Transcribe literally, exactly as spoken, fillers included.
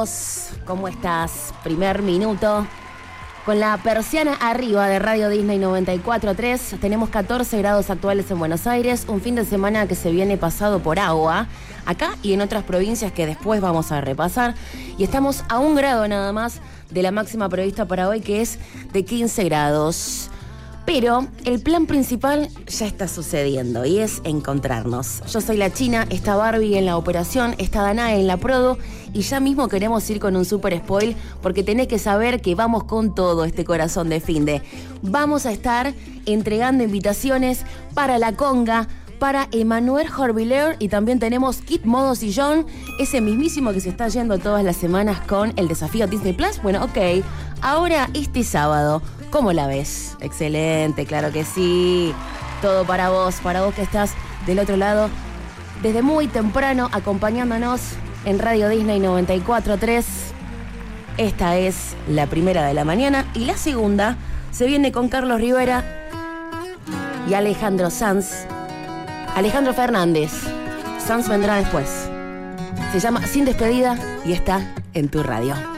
¿Cómo estás? Primer minuto. Con la persiana arriba de Radio Disney noventa y cuatro punto tres, tenemos catorce grados actuales en Buenos Aires, un fin de semana que se viene pasado por agua, acá y en otras provincias que después vamos a repasar, y estamos a un grado nada más de la máxima prevista para hoy, que es de quince grados. Pero el plan principal ya está sucediendo y es encontrarnos. Yo soy la China, está Barbie en la operación, está Danae en la prodo y ya mismo queremos ir con un super spoil porque tenés que saber que vamos con todo este corazón de finde. Vamos a estar entregando invitaciones para la conga, para Emanuel Jorvileur, y también tenemos Kit Modo Sillón, ese mismísimo que se está yendo todas las semanas con el desafío Disney Plus. Bueno, ok, ahora este sábado, ¿cómo la ves? Excelente, claro que sí. Todo para vos, para vos que estás del otro lado, desde muy temprano acompañándonos en Radio Disney noventa y cuatro punto tres. Esta es la primera de la mañana y la segunda se viene con Carlos Rivera y Alejandro Sanz. Alejandro Fernández. Sanz vendrá después. Se llama Sin Despedida y está en tu radio.